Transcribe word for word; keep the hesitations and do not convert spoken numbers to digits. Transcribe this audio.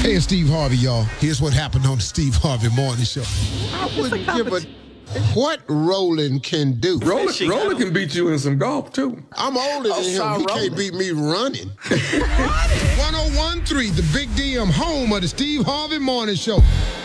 Hey, it's Steve Harvey, y'all. Here's what happened on the Steve Harvey Morning Show. I wouldn't give a what Roland can do. Roland, Roland can beat you in some golf, too. I'm older than Oh, him. sorry, He Roland. can't beat me running. one oh one point three, the Big D M, home of the Steve Harvey Morning Show.